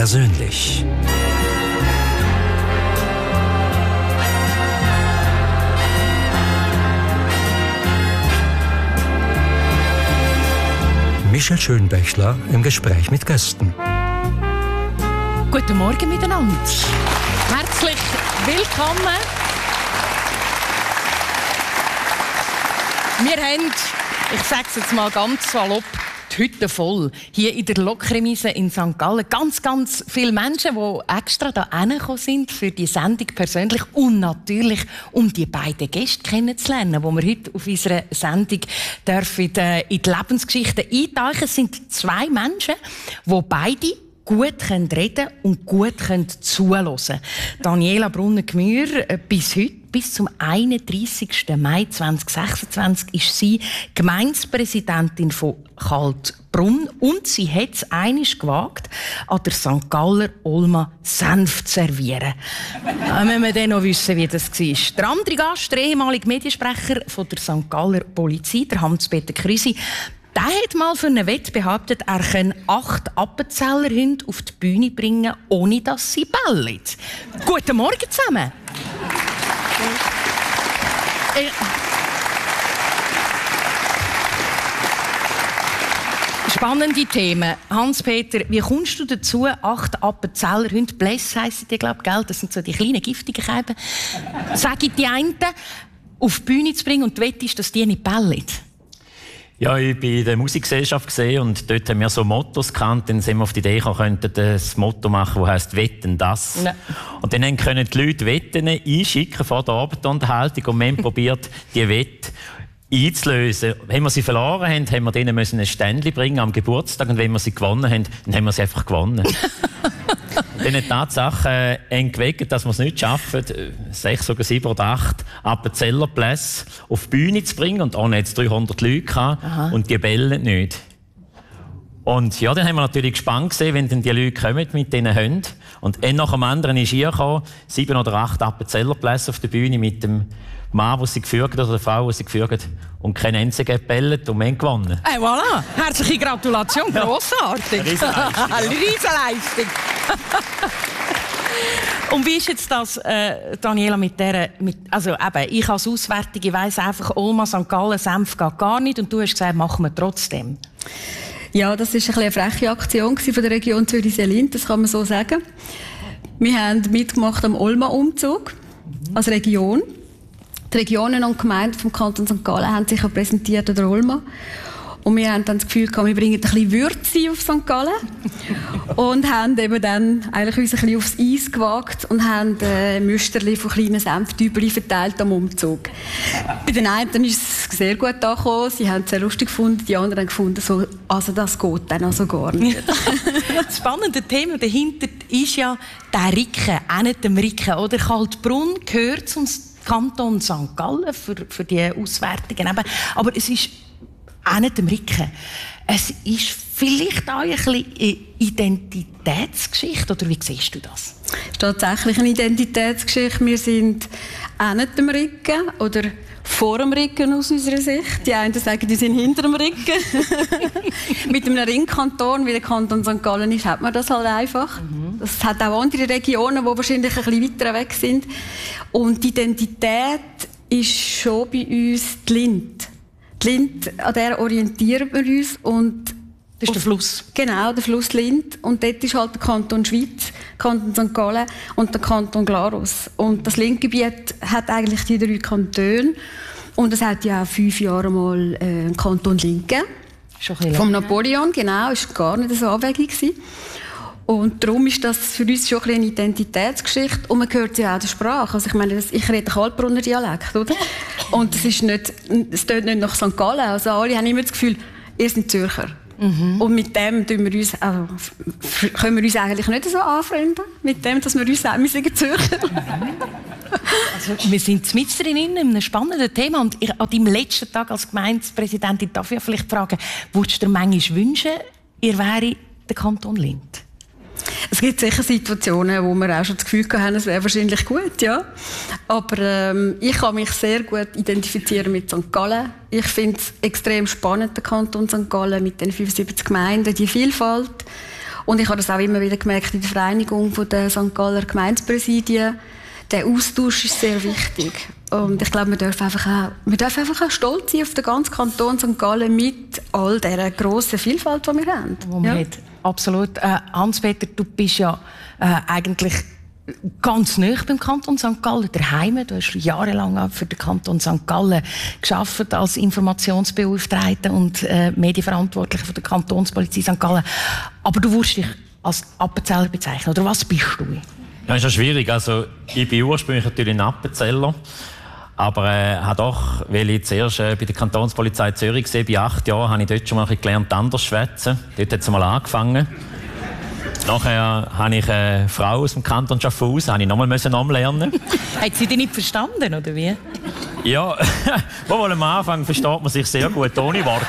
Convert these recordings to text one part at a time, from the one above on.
persönlich. Michel Schönbächler im Gespräch mit Gästen. Guten Morgen miteinander. Herzlich willkommen. Wir haben, ich sage es jetzt mal ganz salopp, die Hütte voll. Hier in der Lokremise in St. Gallen. Ganz, ganz viele Menschen, die extra da hingekommen sind für die Sendung persönlich und natürlich, um die beiden Gäste kennenzulernen, die wir heute auf unserer Sendung dürfen in die Lebensgeschichte eintauchen. Es sind zwei Menschen, die beide gut reden und gut zuhören können. Daniela Brunner-Gmür, bis zum 31. Mai 2026 ist sie Gemeindepräsidentin von Kaltbrunn und sie hat es einmal gewagt, an der St. Galler Olma Senf zu servieren. Da müssen wir dann noch wissen, wie das war. Der andere Gast, der ehemalige Mediensprecher von der St. Galler Polizei, der Hans-Peter Krüsi, der hat mal für eine Wette behauptet, er könne 8 Appenzellerhunde auf die Bühne bringen, ohne dass sie bellen. Guten Morgen zusammen. Spannende Themen. Hans-Peter, wie kommst du dazu, 8 Appenzellerhunde, Bless heissen die, glaube ich, das sind so die kleinen giftigen Käben, sage ich die einen, auf die Bühne zu bringen und du wettest, dass die nicht bellen? Ja, ich war in der Musikgesellschaft und dort haben wir so Mottos gekannt. Dann sind wir auf die Idee gekommen, könnten das Motto machen, das heisst «Wetten das». Ja. Und dann können die Leute Wetten einschicken vor der Abendunterhaltung und wir haben probiert, die Wette einzulösen. Wenn wir sie verloren haben, haben wir denen ein Ständchen bringen am Geburtstag und wenn wir sie gewonnen haben, dann haben wir sie einfach gewonnen. Dann hat die Tatsache geweckt, dass wir es nicht schaffen, 6 oder 7 oder 8 Appenzellerplätze auf die Bühne zu bringen. Und ohne jetzt 300 Leute gehabt, und die bellen nicht. Und ja, dann haben wir natürlich gespannt gesehen, wenn dann die Leute kommen mit diesen Hunden. Und ein nach dem anderen ist hier gekommen, 7 oder 8 Appenzellerplätze auf der Bühne mit dem Mann, der sie geführt hat, oder der Frau, die sie geführt hat, und kein einziger gebellt und wir haben gewonnen. Hey, voilà! Herzliche Gratulation, grossartig! Eine Riesenleistung! Und wie ist jetzt das, Daniela, also eben, ich als Auswärtige weiss einfach, Olma, St. Gallen, Senf geht gar nicht und du hast gesagt, machen wir trotzdem. Ja, das war eine freche Aktion von der Region Zürich-Seelint, das kann man so sagen. Wir haben mitgemacht am Olma-Umzug als Region. Die Regionen und Gemeinden vom Kanton St. Gallen haben sich präsentiert an der Olma. Und wir haben dann das Gefühl gehabt, wir bringen ein bisschen Würze auf St. Gallen. Und haben eben dann eigentlich uns ein bisschen aufs Eis gewagt und haben Müsterli von kleinen Senftübeli verteilt am Umzug. Bei den einen ist es sehr gut angekommen, sie haben es sehr lustig gefunden, die anderen haben gefunden, so, also das geht dann also gar nicht. Das spannende Thema dahinter ist ja der Ricken, auch nicht dem Ricken. Oder Kaltbrunn gehört zum Kanton St. Gallen für die Auswertungen. Aber es ist auch nicht dem Ricken. Es ist vielleicht auch ein bisschen eine Identitätsgeschichte, oder wie siehst du das? Es ist tatsächlich eine Identitätsgeschichte. Wir sind auch nicht dem Ricken oder vor dem Ricken aus unserer Sicht. Die einen sagen, die sind hinter dem Ricken. Mit einem Ringkanton, wie der Kanton St. Gallen ist, hat man das halt einfach. Das hat auch andere Regionen, die wahrscheinlich ein bisschen weiter weg sind. Und die Identität ist schon bei uns die Lind. Die Lind, an der orientieren wir uns. Und das ist der Fluss. Genau, der Fluss Lind. Und dort ist halt der Kanton Schweiz, Kanton St. Gallen und der Kanton Glarus. Und das Lindgebiet hat eigentlich die 3 Kantone. Und es hat ja auch 5 Jahre mal einen Kanton Lind gegeben. Vom Napoleon, genau. Das war gar nicht so abwegig gewesen. Und darum ist das für uns schon eine Identitätsgeschichte. Und man hört ja auch der Sprache. Also ich meine, ich rede Kaltbrunner Dialekt, oder? Und es tönt nicht nach St. Gallen. Also alle haben immer das Gefühl, ihr seid Zürcher. Und mit dem können wir uns eigentlich nicht so anfreunden. Mit dem, dass wir uns sagen, wir sind Zürcher. Also, wir sind mitten in einem spannenden Thema. Und an deinem letzten Tag als Gemeindepräsidentin darf ich vielleicht fragen, würdest du dir manchmal wünschen, ihr wäre der Kanton Lind? Es gibt sicher Situationen, wo wir auch schon das Gefühl haben, es wäre wahrscheinlich gut, ja. Aber ich kann mich sehr gut identifizieren mit St. Gallen. Ich finde es extrem spannend, der Kanton St. Gallen mit den 75 Gemeinden, die Vielfalt. Und ich habe das auch immer wieder gemerkt in der Vereinigung der St. Galler Gemeindepräsidien. Der Austausch ist sehr wichtig. Und ich glaube, wir dürfen einfach auch stolz sein auf den ganzen Kanton St. Gallen mit all dieser grossen Vielfalt, die wir haben. Absolut. Hans-Peter, du bist ja eigentlich ganz nahe beim Kanton St. Gallen, daheim. Du hast jahrelang für den Kanton St. Gallen gearbeitet als Informationsbeauftragter und Medienverantwortlicher von der Kantonspolizei St. Gallen. Aber du wurdest dich als Appenzeller bezeichnen, oder was bist du? Ja, ist ja schwierig. Also, ich bin ursprünglich natürlich ein Appenzeller. Aber habe doch, weil ich zuerst bei der Kantonspolizei Zürich war, bei 8 Jahren, habe ich dort schon mal gelernt, anders zu schwätzen. Dort hat es mal angefangen. Nachher habe ich eine Frau aus dem Kanton Schaffhausen, habe ich nochmal lernen. Hat sie dich nicht verstanden, oder wie? Ja, wohl am Anfang versteht man sich sehr gut, ohne Wort.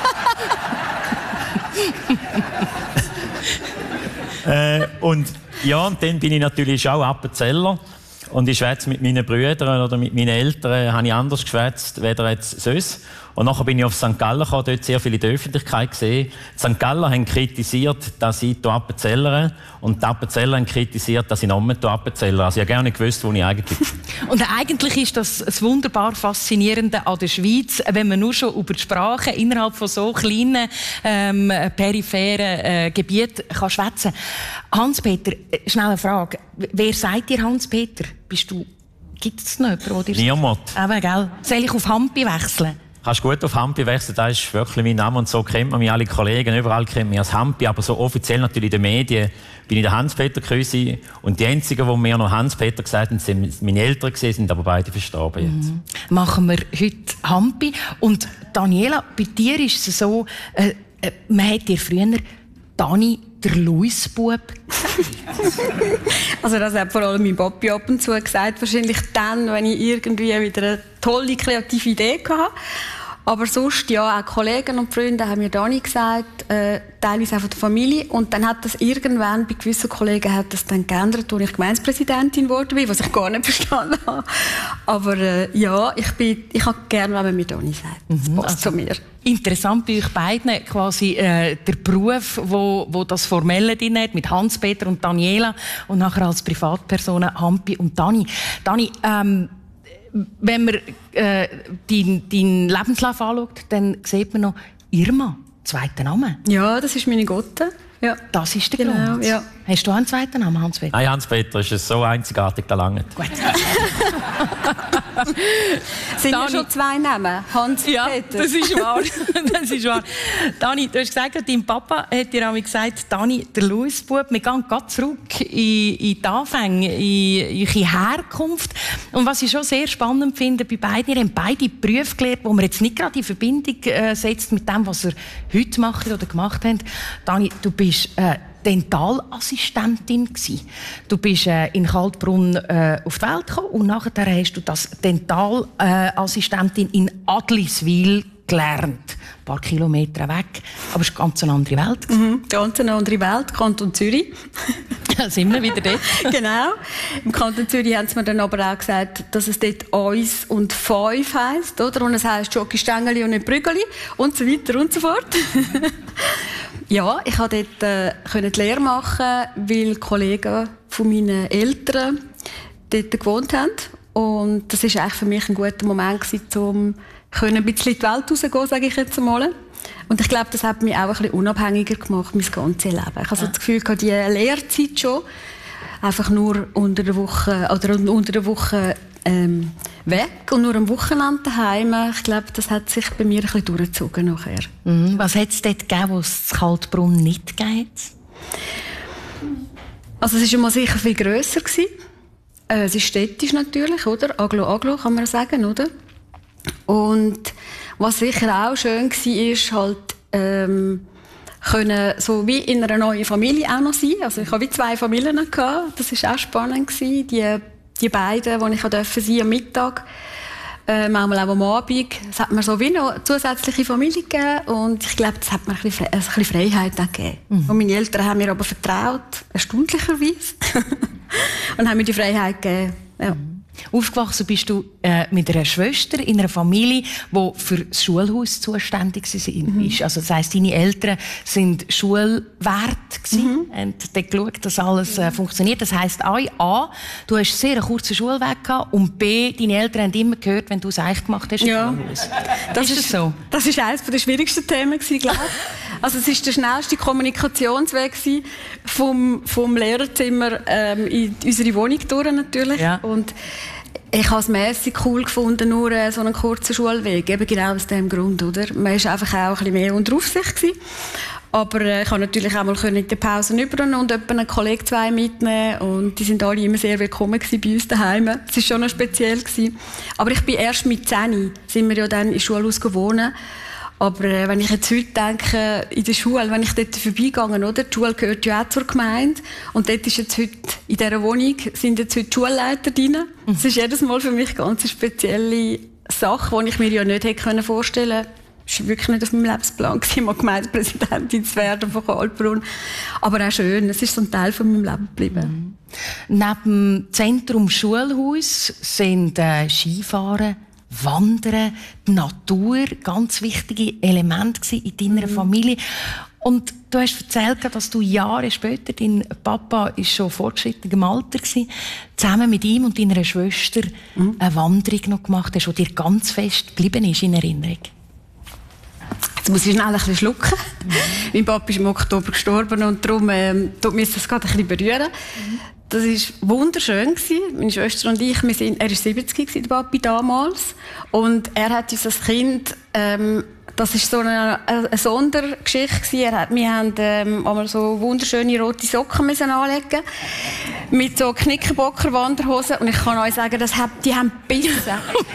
Und dann bin ich natürlich auch Appenzeller. Und ich schwätze mit meinen Brüdern oder mit meinen Eltern habe ich anders geschwätzt, weder jetzt sonst. Und nachher bin ich auf St. Gallen gekommen, dort sehr viele in der Öffentlichkeit gesehen. Die St. Gallen haben kritisiert, dass ich hier Appenzellere, und die Appenzeller haben kritisiert, dass ich noch mehr Appenzellere. Also ich habe gar nicht gewusst, wo ich eigentlich bin. Und eigentlich ist das wunderbar Faszinierende an der Schweiz, wenn man nur schon über die Sprache innerhalb von so kleinen, peripheren Gebieten kann schwätzen. Hans-Peter, schnell eine Frage. Wer sagt dir Hans-Peter? Gibt es noch jemanden? Niemand. Aber, gell? Soll ich auf Hampi wechseln? Kannst gut auf Hampi wechseln, das ist wirklich mein Name, und so kennt man mich, alle Kollegen, überall kennt mich als Hampi, aber so offiziell natürlich in den Medien bin ich der Hans-Peter gewesen, und die einzigen, die mir noch Hans-Peter gesagt haben, sind meine Eltern gewesen, sind aber beide verstorben jetzt. Machen wir heute Hampi. Und Daniela, bei dir ist es so, man hat dir früher Dani der Luisbub gesagt. Also das hat vor allem mein Papi ab und zu gesagt, wahrscheinlich dann, wenn ich irgendwie wieder eine tolle, kreative Idee hatte. Aber sonst, ja, auch Kollegen und Freunde haben mir Dani gesagt, teilweise auch von der Familie. Und dann hat das irgendwann, bei gewissen Kollegen hat das dann geändert, als ich Gemeindepräsidentin geworden bin, was ich gar nicht verstanden habe. Aber ja, ich habe gerne, wenn man mir Dani sagt. Das passt zu mir. Interessant bei euch beiden, quasi der Beruf, wo das Formelle drin hat, mit Hans-Peter und Daniela, und nachher als Privatpersonen Hampi und Dani. Dani, wenn man deinen Lebenslauf anschaut, dann sieht man noch Irma, zweiter Name. Ja, das ist meine Gotte. Ja. Das ist der Grund. Ja. Hast du einen zweiten Namen, Hans-Peter? Nein, Hans-Peter ist so einzigartig, da lange. Gut. Sind ja schon 2 Namen? Hans-Peter. Ja, das ist wahr. Das ist wahr. Dani, du hast gesagt, dein Papa hat dir einmal gesagt, Dani, der Luisbub, wir gehen gerade zurück in die Anfänge, in eure Herkunft. Und was ich schon sehr spannend finde bei beiden, ihr habt beide Berufe gelernt, die man jetzt nicht gerade in Verbindung setzt mit dem, was ihr heute macht oder gemacht habt. Dani, du bist Dentalassistentin gsi. Du bist in Kaltbrunn auf die Welt gekommen und nachher hast du das Dentalassistentin in Adliswil gelernt. Ein paar Kilometer weg, aber es ist eine ganz andere Welt. Ganz eine andere Welt, Kanton Zürich. Da sind wir wieder dort. Genau. Im Kanton Zürich haben sie mir dann aber auch gesagt, dass es dort «Eins» und «Fünf» heisst, oder? Und es heisst «Schoki-Stängeli» und nicht «Brügeli» und so weiter und so fort. Ja, ich konnte dort die Lehre machen, weil Kollegen von meinen Eltern dort gewohnt haben. Und das war eigentlich für mich ein guter Moment, um ein bisschen in die Welt rauszugehen, sage ich jetzt einmal. Und ich glaube, das hat mich auch ein bisschen unabhängiger gemacht, mein ganzes Leben. Ich habe so das Gefühl, die Lehrzeit schon, einfach nur unter der Woche weg und nur am Wochenende daheim. Ich glaube, das hat sich bei mir ein bisschen durchgezogen nachher. Was hat es dort gegeben, wo es in Kaltbrunn nicht gegeben hat? Also es war mal sicher viel grösser. Es ist städtisch natürlich, oder? Aglo kann man sagen, oder? Und was sicher auch schön war, ist halt, können so wie in einer neuen Familie auch noch sein. Also ich hatte wie 2 Familien gehabt. Das war auch spannend gewesen. Die beiden, die ich sein am Mittag, manchmal auch am Abend. Es hat mir so wie noch zusätzliche Familie gegeben und ich glaube, das hat mir ein bisschen Freiheit auch gegeben. Und meine Eltern haben mir aber vertraut, erstaunlicherweise, und haben mir die Freiheit gegeben. Ja. Aufgewachsen bist du mit einer Schwester in einer Familie, die für das Schulhaus zuständig war. Also das heisst, deine Eltern waren schulwert und dort geschaut, dass alles funktioniert. Das heisst, A, du hast sehr einen kurzen Schulweg gehabt und B, deine Eltern haben immer gehört, wenn du es eigentlich gemacht hast. Ja, das ist so. Das war eines der schwierigsten Themen, glaube ich. Also es war der schnellste Kommunikationsweg vom Lehrerzimmer in unsere Wohnung durch natürlich. Ja. Und ich habe es mässig cool gefunden, nur so einen kurzen Schulweg. Eben genau aus dem Grund, oder? Man war einfach auch ein bisschen mehr unter Aufsicht gewesen. Aber ich konnte natürlich auch mal in der Pause rüber und etwa einen Kollegen 2 mitnehmen. Und die sind alle immer sehr willkommen bei uns daheim. Es war schon noch speziell gewesen. Aber ich bin erst mit 10, sind wir ja dann im Schulhaus gewohnt. Aber wenn ich jetzt heute denke, in der Schule, wenn ich dort vorbeigegangen, oder? Die Schule gehört ja auch zur Gemeinde. Und dort ist jetzt heute, in dieser Wohnung, sind jetzt heute die Schulleiter drin. Das ist jedes Mal für mich ganz eine spezielle Sache, die ich mir ja nicht hätte vorstellen können. Es war wirklich nicht auf meinem Lebensplan, mal Gemeindepräsidentin zu werden von Kaltbrunn. Aber auch schön, es ist so ein Teil von meinem Leben geblieben. Neben dem Zentrum Schulhaus sind Skifahren, Wandern, die Natur ganz wichtige Elemente in deiner Familie. Und du hast erzählt, dass du Jahre später, dein Papa ist schon fortgeschrittenem Alter gewesen, zusammen mit ihm und deiner Schwester eine Wanderung noch gemacht hast, die dir ganz fest geblieben ist in Erinnerung. Jetzt muss ich schnell ein bisschen schlucken. Mein Papa ist im Oktober gestorben und darum tut mir das gerade ein bisschen berühren. Das war wunderschön. Meine Schwester und ich, er war 70, der Papi damals. Und er hat uns als Kind, das war so eine Sondergeschichte. Wir haben einmal so wunderschöne rote Socken anlegen mit so Knickerbocker-Wanderhosen. Und ich kann euch sagen, die haben gebissen.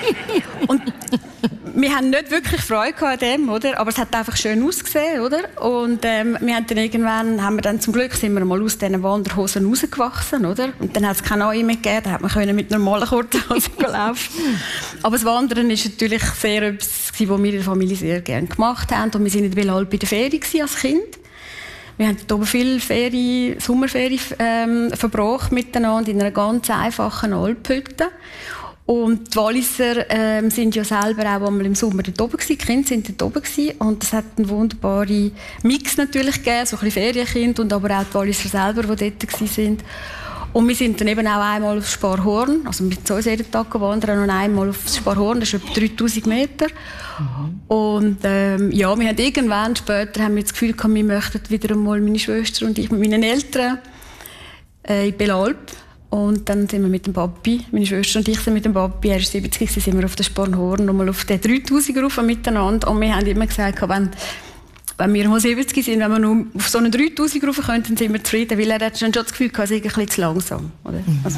Und wir haben nicht wirklich Freude an dem, oder? Aber es hat einfach schön ausgesehen, oder? Und wir haben dann irgendwann, zum Glück sind wir mal aus diesen Wanderhosen rausgewachsen, oder? Und dann hat es keine neue mehr gegeben, da hat man mit normalen kurzen Hosen laufen. Aber das Wandern ist natürlich sehr etwas, was wir in der Familie sehr gerne gemacht haben. Und wir waren in Belalp bei der Ferien als Kind. Wir haben hier oben viele Sommerferien verbracht miteinander in einer ganz einfachen Alphütte. Und die Walliser sind ja selber auch einmal im Sommer dort oben gewesen. Die Kinder sind dort oben gewesen. Und es hat einen wunderbaren Mix natürlich gegeben, so ein bisschen Ferienkind und aber auch die Walliser selber, die dort waren. Und wir sind dann eben auch einmal aufs Sparhorn, also mit so jeden Tag gewandert und einmal aufs Sparhorn, das ist etwa 3000 Meter. Und wir haben irgendwann später haben wir das Gefühl gehabt, wir möchten wieder einmal, meine Schwester und ich mit meinen Eltern in Belalp. Und dann sind wir mit dem Papi, meine Schwester und ich sind mit dem Papi, er ist 70, sind wir auf den Sparhorn nochmal auf den 3000er rauf miteinander. Und wir haben immer gesagt, wenn wir mal 70 sind, wenn wir nur auf so einen 3000 rauf können, dann sind wir zufrieden, weil er hat schon das Gefühl gehabt, es ist ein bisschen zu langsam. Oder? Also.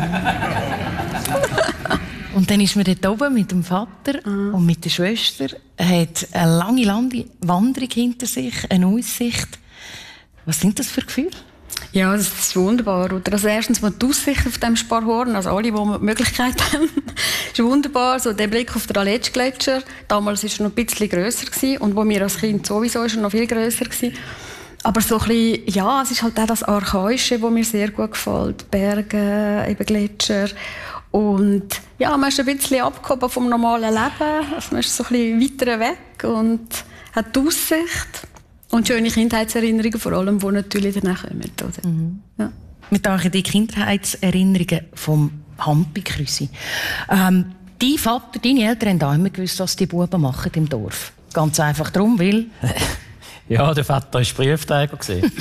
Und dann ist man dort oben mit dem Vater und mit der Schwester, hat eine lange Wanderung hinter sich, eine Aussicht. Was sind das für Gefühle? Ja, das ist wunderbar. Oder? Also erstens mal die Aussicht auf dem Sparhorn, also alle, die die Möglichkeit haben, ist wunderbar. So der Blick auf den Aletsch-Gletscher, damals war er noch ein bisschen grösser gewesen, und wo wir als Kind sowieso ist er noch viel grösser gewesen. Aber so ein bisschen, ja, es ist halt auch das Archaische, das mir sehr gut gefällt. Berge, eben Gletscher. Und ja, man ist ein bisschen abgehoben vom normalen Leben. Also man ist so ein bisschen weiter weg und hat die Aussicht. Und schöne Kindheitserinnerungen, vor allem, die natürlich danach kommen. Oder? Ja. Wir denken die Kindheitserinnerungen vom Hampi-Krüsi. Dein Vater, deine Eltern haben auch immer gewusst, was die Buben machen im Dorf. Ganz einfach darum, weil... Ja, der Vater war Briefträger. Das ist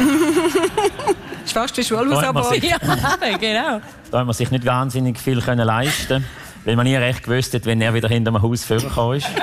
fast wie Schulhausarbeit. Ja, genau. Da hat man sich nicht wahnsinnig viel leisten können, weil man nie recht gewusst hat, wenn er wieder hinter dem Haus vorgekommen ist.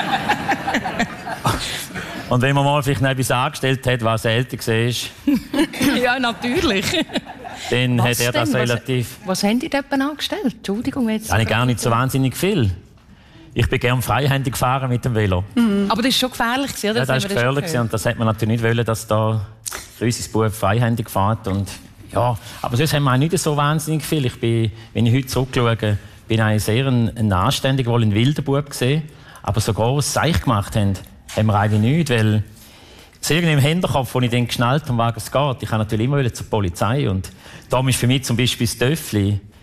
Und wenn man mal vielleicht noch etwas angestellt hat, was älter war. Ja, natürlich. Dann hat er das relativ... Was haben die dort angestellt? Entschuldigung, jetzt... Eigentlich gar nicht so wahnsinnig viel. Ich bin gerne freihändig gefahren mit dem Velo. Aber das war schon gefährlich, oder? Ja, das war gefährlich und das hat man natürlich nicht wollen, dass da unser Bub freihändig fährt. Und ja, aber sonst haben wir auch nicht so wahnsinnig viel. Ich bin, wenn ich heute zurückschaue, bin ich sehr ein anständiger, wohl ein wilder Bub gesehen. Aber so gross Seich gemacht haben wir eigentlich nicht, weil es irgendwie im Hinterkopf, als ich dann geschnallt habe, um was es geht, ich habe natürlich immer zur Polizei. Und da ist für mich zum Beispiel das Töffli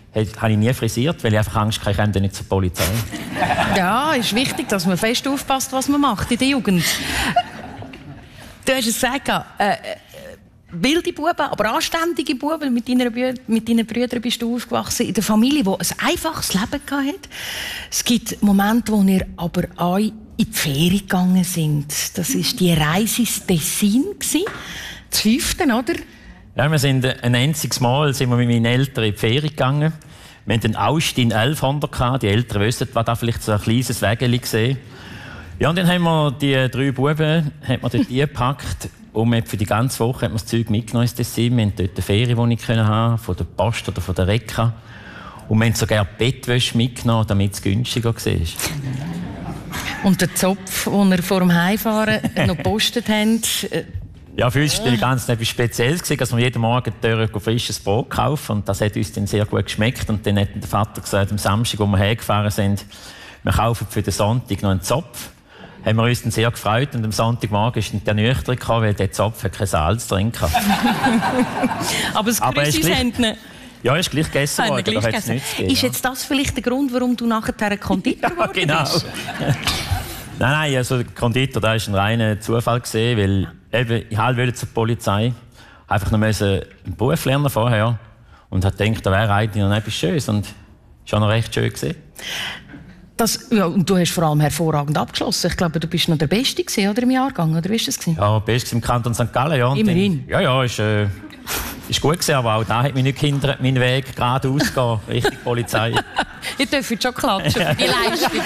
habe ich nie frisiert, weil ich einfach Angst hatte, ich komme nicht zur Polizei. Ja, ist wichtig, dass man fest aufpasst, was man macht in der Jugend. Du hast es gesagt, wilde Buben, aber anständige Buben. Mit deinen Brüdern bist du aufgewachsen in der Familie, die ein einfaches Leben hatte. Es gibt Momente, wo ihr aber auch in die Ferien gegangen sind. Das war die Reise ins Tessin, das 5., oder? Ja, wir sind ein einziges Mal sind wir mit meinen Eltern in die Ferien gegangen. Wir hatten einen Austin 1100 gehabt. Die Eltern wissen, was da vielleicht so ein kleines Wägeli gesehen. Ja, und dann haben wir die 3 Buben dort gepackt. Und für die ganze Woche hat man das Zeug mitgenommen ins Tessin. Wir hatten dort eine Ferienwohnung haben, von der Post oder von der Reka. Und wir haben sogar Bettwäsche mitgenommen, damit es günstiger war. Und der Zopf, den wir vor dem Heimfahren noch gepostet haben. Ja, für uns war das Ganze etwas Spezielles, dass wir jeden Morgen frisches Brot kaufen. Und das hat uns dann sehr gut geschmeckt. Und dann hat der Vater gesagt, am Samstag, als wir hergefahren sind, wir kaufen für den Sonntag noch einen Zopf. Haben wir uns dann sehr gefreut. Und am Sonntagmorgen ist dann der nüchtern gekommen, weil der Zopf kein Salz drin hatte. Aber das Grüß ist hinten. Ja, ist gleich gegessen worden. Da hat's nichts gegeben, ist jetzt das vielleicht der Grund, warum du nachher ein Konditor geworden bist? Ja, genau. Nein, also der Konditor, das war ein reiner Zufall gewesen, weil eben, ich wollte zur Polizei, einfach noch einen Beruf lernen vorher und habe gedacht, da wäre eigentlich noch etwas Schönes und es war noch recht schön gewesen. Ja, und du hast vor allem hervorragend abgeschlossen. Ich glaube, du bist noch der Beste gewesen, oder, im Jahrgang, oder wie war das? Ja, Beste im Kanton St. Gallen, ja. Immerhin. Ja, ist gut gewesen, aber auch da hat mich nicht gehindert, meinen Weg geradeaus zu gehen, Richtung Polizei. Ihr dürft schon klatschen für die Leistung.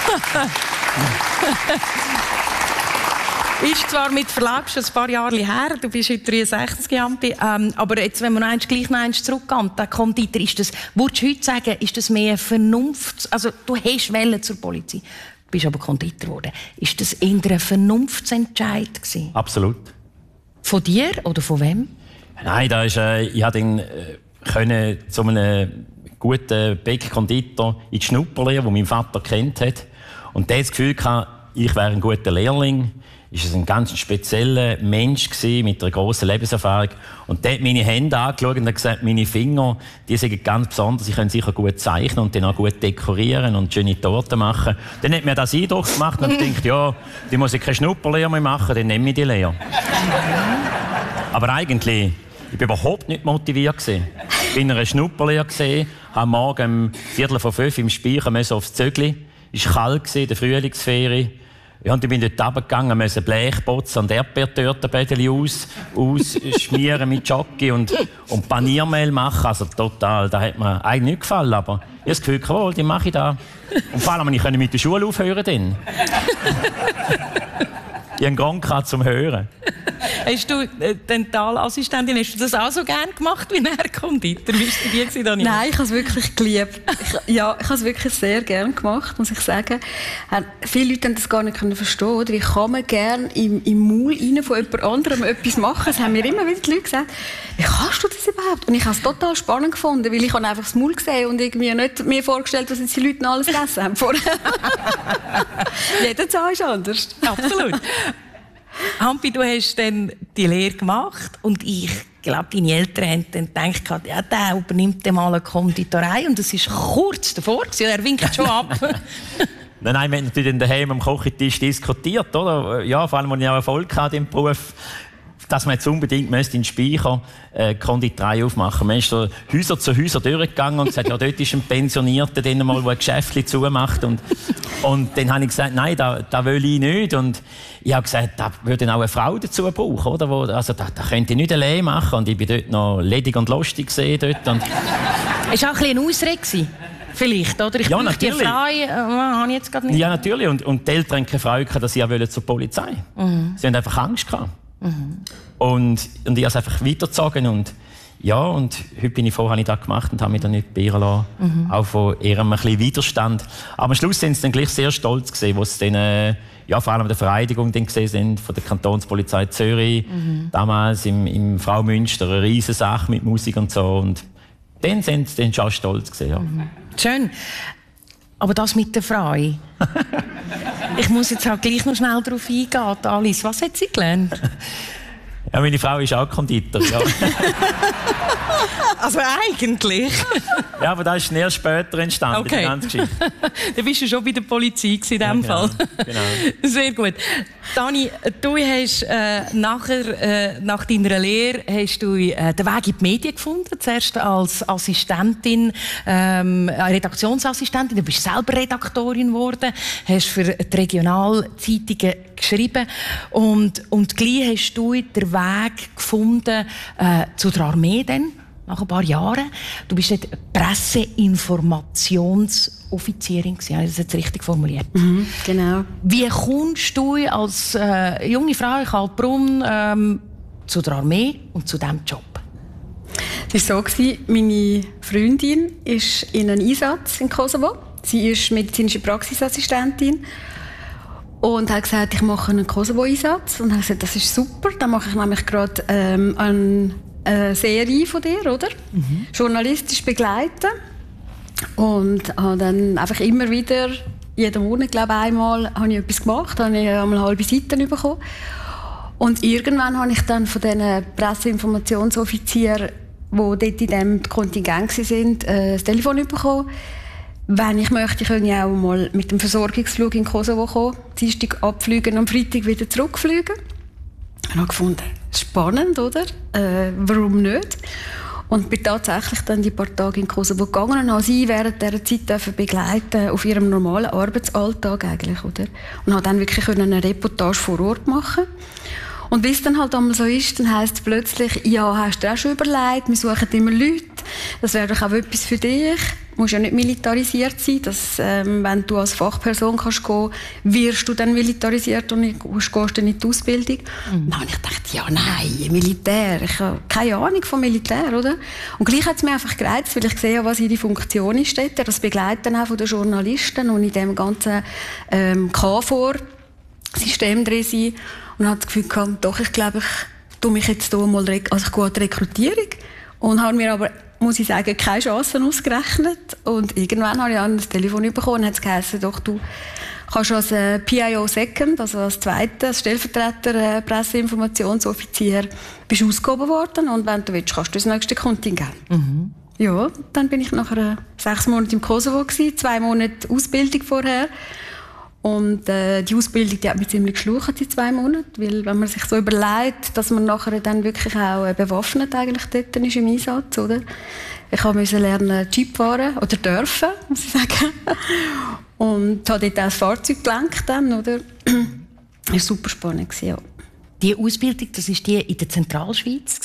Ist zwar mit Verlag schon ein paar Jahre her, du bist heute 63 Jahre, aber jetzt, wenn man gleich noch eins zurückgeht, der Konditor, würdest du heute sagen, ist das mehr Vernunft? Also du hast Welle zur Polizei, bist aber Konditor geworden. Ist das eher ein Vernunftsentscheid gewesen? Absolut. Von dir oder von wem? Nein, ich konnte zu einem guten Bäck-Konditor in die Schnupperlehre, die mein Vater kennt hat. Und der hat das Gefühl gehabt, ich wäre ein guter Lehrling. Er war ein ganz spezieller Mensch mit einer grossen Lebenserfahrung. Und der hat meine Hände angeschaut und hat gesagt, meine Finger, die sind ganz besonders. Sie können sicher gut zeichnen und dann auch gut dekorieren und schöne Torten machen. Dann hat mir das Eindruck gemacht und ich dachte, ja, die muss ich keine Schnupperlehre mehr machen, dann nehme ich die Lehre. Aber eigentlich, ich war überhaupt nicht motiviert. Ich war in einer Schnupperlehre, habe morgen um 4:45 im Speicher aufs Zögli. Es war kalt, in der Frühlingsferie. Ja, und ich bin dort runtergegangen, musste Blechbotzen und Erdbeertörtenbädeli ausschmieren mit Jockey und Paniermehl machen. Also total, das hat mir eigentlich nicht gefallen, aber ich habe das Gefühl, jawohl, die mache ich da. Und vor allem, ich konnte mit der Schule aufhören. Dann. Ich habe einen Grund gehabt zum Hören. Hast du Dentalassistentin, hast du das auch so gerne gemacht wie ein Konditor? Wie ist die gewesen, Daniel? Nein, ich habe es wirklich geliebt. Ich habe es wirklich sehr gerne gemacht, muss ich sagen. Viele Leute haben das gar nicht verstehen, oder? Wie kann man gerne im Maul rein von jemand anderem etwas machen? Das haben mir immer wieder die Leute gesagt. Wie kannst du das überhaupt? Und ich habe es total spannend gefunden, weil ich habe einfach das Maul gesehen und irgendwie nicht mir vorgestellt, was jetzt die Leute noch alles gegessen haben vorher. Jeder Zahn ist anders. Absolut. Hampi, du hast dann die Lehre gemacht und ich glaube, deine Eltern haben dann gedacht, ja, der übernimmt dann mal eine Konditorei und das war kurz davor, er winkt schon ab. Nein, wir haben natürlich daheim am Kochentisch diskutiert, oder? Ja, vor allem, als ich auch Erfolg hatte im Beruf, dass man jetzt unbedingt in den Speicher Konditorei aufmachen müsste. Man ist so Häuser zu Häuser durchgegangen und gesagt, ja, dort ist ein Pensionierter, der mal ein Geschäftchen zumacht. Und dann habe ich gesagt, nein, das will ich nicht. Und ich habe gesagt, da würde auch eine Frau dazu brauchen, oder? Also, da könnte ich nicht allein machen. Und ich war dort noch ledig und lustig gesehen dort. Und es war auch ein bisschen eine Ausrede. Vielleicht, oder? Ja, natürlich. Die Frau, habe ich jetzt gerade nicht. Ja, natürlich. Und die Eltern hatten keine Freude, dass sie zur Polizei wollten. Sie hatten einfach Angst gehabt. Und ich habe es einfach weitergezogen und ja, und heute bin ich froh, habe ich das gemacht und habe mich dann nicht beirren lassen. Auch von eher ein bisschen Widerstand. Aber am Schluss sind sie dann gleich sehr stolz gewesen, wo sie dann, vor allem der Vereidigung dann gesehen sind von der Kantonspolizei Zürich, damals im Frau Münster, eine riesige Sache mit Musik und so. Und dann sind sie dann schon stolz gewesen, ja. Schön. Aber das mit der Frau. Ich muss jetzt halt gleich noch schnell darauf eingehen. Alice, was hat sie gelernt? Ja, meine Frau ist auch Konditor. Ja. Also eigentlich. Ja, aber das ist näher später entstanden, okay. Die ganze Geschichte. Dann bist du schon bei der Polizei in diesem Fall. Genau. Sehr gut. Dani, du hast nach deiner Lehre hast du den Weg in die Medien gefunden. Zuerst als Assistentin, Redaktionsassistentin. Du bist selber Redaktorin geworden, hast für die Regionalzeitungen geschrieben und gleich hast du den Weg gefunden zu der Armee dann, nach ein paar Jahren. Du bist dort Presseinformationsoffizierin gewesen. Habe ich das jetzt richtig formuliert? Genau. Wie kommst du als junge Frau in Kaltbrunn zu der Armee und zu diesem Job? Es war so, meine Freundin ist in einem Einsatz in Kosovo. Sie ist medizinische Praxisassistentin und hat gesagt, ich mache einen Kosovo-Einsatz. Und hat gesagt, das ist super, dann mache ich nämlich gerade eine Serie von dir, oder? Journalistisch begleiten. Und habe dann einfach immer wieder, jeden Monat, glaube ich, einmal, habe ich etwas gemacht, habe ich einmal halbe Seiten bekommen. Und irgendwann habe ich dann von diesen Presseinformationsoffizieren, die dort in diesem Kontingent waren, das Telefon bekommen. Wenn ich möchte, kann ich auch mal mit dem Versorgungsflug in Kosovo kommen, Dienstag abfliegen und am Freitag wieder zurückfliegen. Ich habe gefunden, spannend, oder? Warum nicht? Und bin tatsächlich dann die paar Tage in Kosovo gegangen und habe sie während dieser Zeit begleiten auf ihrem normalen Arbeitsalltag eigentlich, oder? Und habe dann wirklich eine Reportage vor Ort machen. Und wie es dann halt einmal so ist, dann heisst es plötzlich, ja, hast du auch schon überlegt, wir suchen immer Leute, das wäre doch auch etwas für dich. Du musst ja nicht militarisiert sein, dass, wenn du als Fachperson kannst gehen, wirst du dann militarisiert und gehst dann in die Ausbildung. Dann habe ich gedacht, ja, nein, Militär, ich habe keine Ahnung vom Militär, oder? Und gleich hat es mir einfach gereizt, weil ich sehe, was ihre Funktion ist dort, das Begleiten auch von den Journalisten und in dem ganzen KFOR-System drin sein. Und habe das Gefühl gehabt, doch, ich glaube, ich tue mich jetzt hier mal ich gehe an die Rekrutierung und habe mir aber, muss ich sagen, keine Chancen ausgerechnet. Und irgendwann habe ich dann das Telefon bekommen und hat es geheißen, doch, du kannst als PIO Second, also als zweiter, als Stellvertreter Presseinformationsoffizier, bist ausgehoben worden und wenn du willst, kannst du das nächste Kontingent. Ja, dann bin ich nachher 6 Monate im Kosovo gewesen, 2 Monate Ausbildung vorher. Und die Ausbildung, die hat mich ziemlich geschlucht, die 2 Monate, weil wenn man sich so überlegt, dass man nachher dann wirklich auch bewaffnet eigentlich dort ist im Einsatz, oder? Ich musste lernen Jeep fahren, oder dürfen, muss ich sagen. Und habe dort auch das Fahrzeug gelenkt dann, oder? Das war super spannend, ja. Die Ausbildung, das war die in der Zentralschweiz.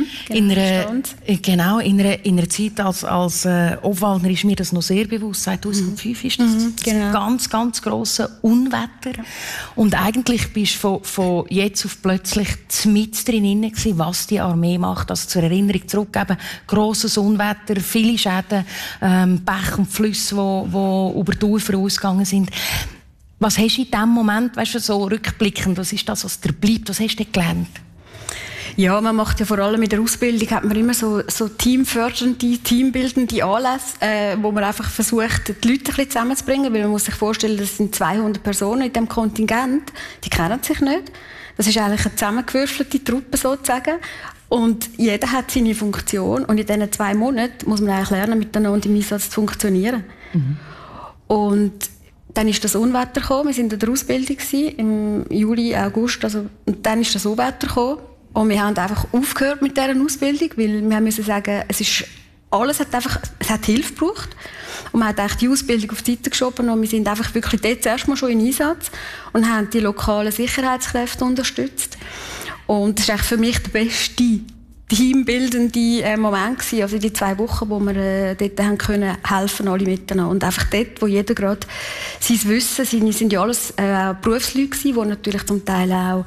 Genau, in einer Zeit als Obwaldner ist mir das noch sehr bewusst. 2005 ist das genau. Ganz, ganz grosse Unwetter. Und eigentlich bist du von jetzt auf plötzlich mit drin gewesen, was die Armee macht. Also zur Erinnerung zurückgeben, grosses Unwetter, viele Schäden, Bäche und Flüsse, die über die Ufer ausgegangen sind. Was hast du in diesem Moment, weißt du, so rückblickend, was ist das, was dir bleibt? Was hast du gelernt? Ja, man macht ja vor allem in der Ausbildung hat man immer so teamfördernde, teambildende Anlässe, wo man einfach versucht, die Leute ein bisschen zusammenzubringen, weil man muss sich vorstellen, das sind 200 Personen in diesem Kontingent, die kennen sich nicht. Das ist eigentlich eine zusammengewürfelte Truppe sozusagen. Und jeder hat seine Funktion und in diesen 2 Monaten muss man eigentlich lernen, miteinander im Einsatz zu funktionieren. Und dann ist das Unwetter gekommen. Wir waren in der Ausbildung im Juli, August. Und dann ist das Unwetter gekommen. Und wir haben einfach aufgehört mit dieser Ausbildung, weil wir müssen sagen, es hat Hilfe gebraucht. Und man hat eigentlich die Ausbildung auf die Seite geschoben und wir sind einfach wirklich dort erstmal schon in Einsatz und haben die lokalen Sicherheitskräfte unterstützt. Und das ist eigentlich für mich der beste teambildende Moment gewesen, also die 2 Wochen, wo wir dort haben können helfen, alle miteinander. Und einfach dort, wo jeder gerade sein Wissen, sind ja alles Berufsleute gewesen, die natürlich zum Teil auch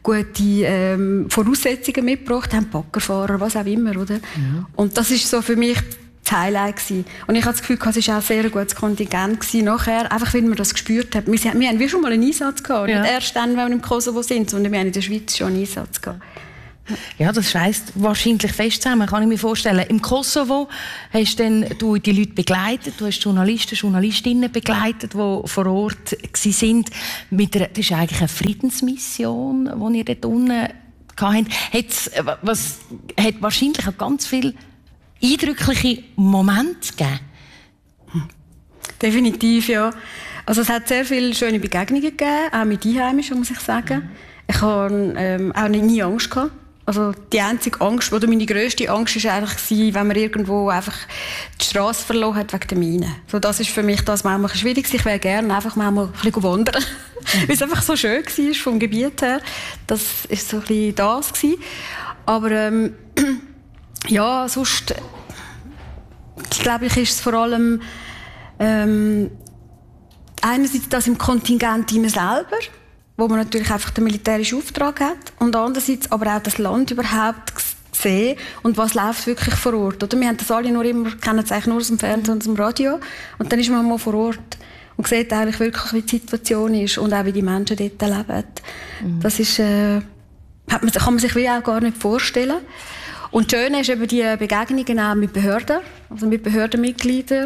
gute Voraussetzungen mitgebracht haben, Baggerfahrer, was auch immer, oder? Und das ist so für mich das Highlight gewesen. Und ich habe das Gefühl, es war auch ein sehr gutes Kontingent gewesen. Nachher, einfach weil man das gespürt hat. Wir haben wie schon mal einen Einsatz gehabt. Ja. Nicht erst dann, wenn wir im Kosovo sind, sondern wir haben in der Schweiz schon einen Einsatz gehabt. Ja, das schweißt wahrscheinlich fest zusammen, kann ich mir vorstellen. Im Kosovo hast du die Leute begleitet, du hast Journalisten, Journalistinnen begleitet, die vor Ort waren. Das ist eigentlich eine Friedensmission, die ihr dort unten hattet. Hat wahrscheinlich auch ganz viel eindrückliche Momente gegeben? Definitiv, ja. Also es hat sehr viele schöne Begegnungen gegeben, auch mit Einheimischen, muss ich sagen. Ich habe auch nie Angst gehabt. Also die einzige Angst, oder meine grösste Angst war eigentlich, wenn man irgendwo einfach die Straße verloren hat wegen der Mine. So, das ist für mich das manchmal schwierig. Ich wäre gerne einfach manchmal ein bisschen wandern, weil es einfach so schön war vom Gebiet her. Das war so ein bisschen das gewesen. Aber ja, sonst glaube ich, ist es vor allem einerseits das im Kontingent selber, wo man natürlich einfach den militärischen Auftrag hat, und andererseits aber auch das Land überhaupt sehen und was läuft wirklich vor Ort. Oder? Wir haben das alle kennen es eigentlich nur aus dem Fernsehen und aus dem Radio, und dann ist man mal vor Ort und sieht eigentlich wirklich, wie die Situation ist und auch wie die Menschen dort leben. Das ist, kann man sich wie auch gar nicht vorstellen. Und das Schöne ist eben die Begegnungen auch mit Behörden, also mit Behördenmitgliedern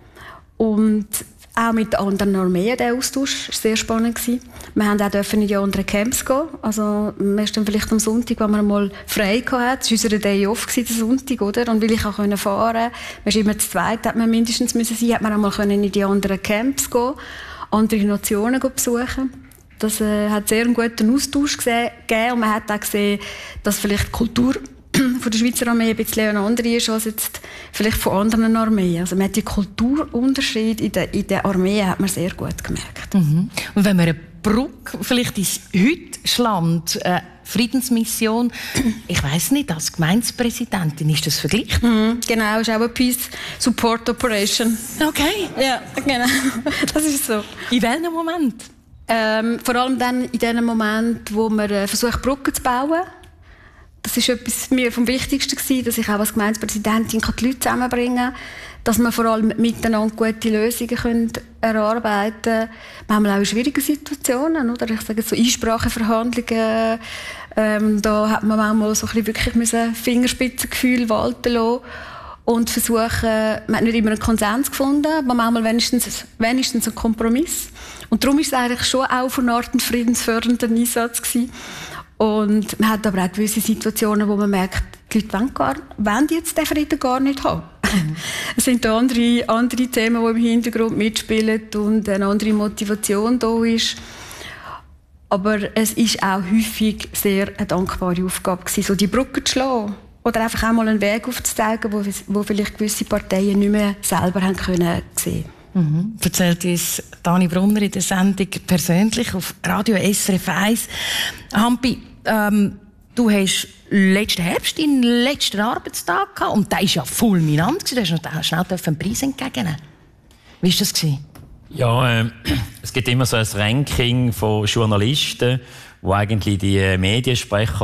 und auch mit anderen Armeen. Der Austausch war sehr spannend. Wir durften in die anderen Camps gehen. Also, wir dann vielleicht am Sonntag, wenn man mal frei hatte. Das war unser Day off, der Sonntag, oder? Und weil ich auch fahren konnte, man ist immer zu zweit, hat man mindestens sein, hat man auch mal in die anderen Camps gehen, andere Nationen besuchen. Das hat sehr einen guten Austausch gegeben. Und man hat auch gesehen, dass vielleicht die Kultur von der Schweizer Armee ein bisschen eine andere ist als jetzt vielleicht von anderen Armeen. Also man hat die Kulturunterschiede in der Armee hat man sehr gut gemerkt. Und wenn man eine Brücke vielleicht ins Deutschland, Friedensmission, ich weiss nicht, als Gemeindepräsidentin, ist das vergleichbar? Genau, ist auch eine Peace Support Operation. Okay. Ja, genau. Das ist so. In welchem Moment? Vor allem dann in dem Moment, wo man versucht, Brücken zu bauen. Das ist etwas mir vom Wichtigsten gewesen, dass ich auch als Gemeindepräsidentin die Leute zusammenbringen kann, dass wir vor allem miteinander gute Lösungen erarbeiten können. Manchmal auch in schwierigen Situationen, oder? Ich sage so Einspracheverhandlungen, da hat man manchmal so ein bisschen wirklich Fingerspitzengefühl walten lassen und versuchen, man hat nicht immer einen Konsens gefunden, aber manchmal wenigstens einen Kompromiss. Und darum ist es eigentlich schon auch von einer Art ein friedensfördernder Einsatz gewesen. Und man hat aber auch gewisse Situationen, wo man merkt, die Leute wollen jetzt den Frieden gar nicht haben. Es sind da andere Themen, die im Hintergrund mitspielen und eine andere Motivation da ist. Aber es ist auch häufig sehr eine dankbare Aufgabe gewesen, so die Brücke zu schlagen. Oder einfach auch mal einen Weg aufzuzeigen, wo vielleicht gewisse Parteien nicht mehr selber haben können sehen. Erzählt uns Dani Brunner in der Sendung persönlich auf Radio SRF 1. Hampi, du hast letzten Herbst deinen letzten Arbeitstag gehabt und der war ja fulminant. Du hast noch schnell einen Preis entgegennehmen. Wie war das? Ja, es gibt immer so ein Ranking von Journalisten, wo eigentlich die Mediensprecher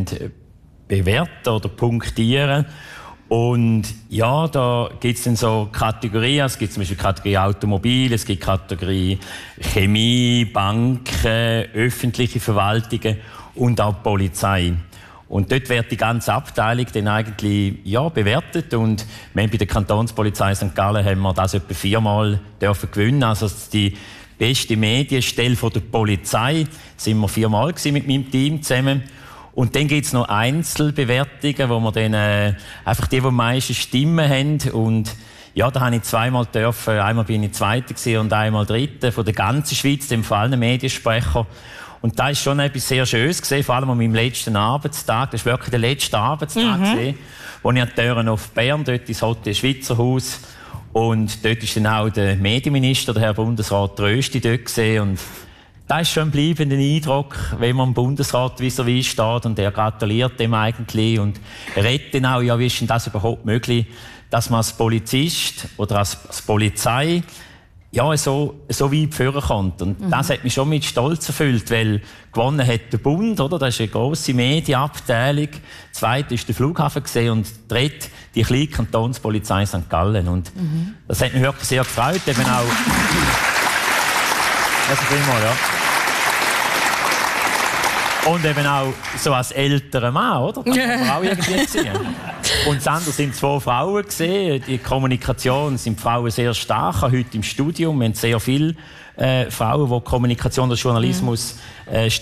bewerten oder punktieren. Und ja, da gibt es dann so Kategorien. Es gibt zum Beispiel Kategorie Automobil, es gibt Kategorie Chemie, Banken, öffentliche Verwaltungen und auch Polizei. Und dort wird die ganze Abteilung dann eigentlich bewertet. Und wir haben bei der Kantonspolizei St. Gallen haben wir das etwa 4-mal gewinnen. Also die beste Medienstelle von der Polizei sind wir 4-mal mit meinem Team zusammen. Und dann gibt es noch Einzelbewertungen, wo wir dann einfach die am meisten Stimmen haben. Und ja, da habe ich 2-mal dürfen. Einmal bin ich Zweiter und einmal Dritter von der ganzen Schweiz, dem vor allem Mediensprecher. Und da ist schon etwas sehr Schönes gesehen, vor allem an meinem letzten Arbeitstag. Das war wirklich der letzte Arbeitstag gesehen, wo ich an die Türen auf Bern, dort ins Hotel Schweizer Haus. Und dort ist dann auch der Medienminister, der Herr Bundesrat Trösti, dort gesehen. Und das ist schon ein bleibender Eindruck, wenn man im Bundesrat vis-à-vis steht und er gratuliert dem eigentlich und er redet dann auch, ja, wie ist denn das überhaupt möglich, dass man als Polizist oder als Polizei so weit führen kommt. Und das hat mich schon mit Stolz erfüllt, weil gewonnen hat der Bund, oder? Das ist eine grosse Medienabteilung. Zweit ist der Flughafen gesehen und dritt die kleine Kantonspolizei St. Gallen. Und das hat mich wirklich sehr gefreut, eben auch. Also vielmal, ja. Und eben auch so als älterer Mann, oder? Das kann man auch irgendwie sehen. Und das andere sind 2 Frauen gesehen. Die Kommunikation sind Frauen sehr stark. Heute im Studium wir haben sehr viele Frauen, die Kommunikation oder Journalismus